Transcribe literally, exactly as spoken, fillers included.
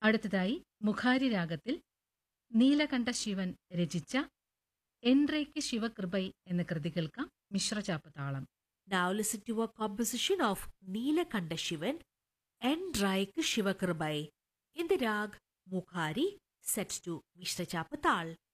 അടുത്തതായി മുഖാരി രാഗത്തിൽ നീലകണ്ഠ ശിവൻ രചിച്ച എൻറേക്ക് ശിവകൃപൈ എന്ന കൃതി കേൾക്കാം. മിശ്രചാപ്പത്താളം. Now listen to a composition of Neelakanta Shivan and Raik Shivakirbai in the rag Mukhari set to Mishra Chapatal.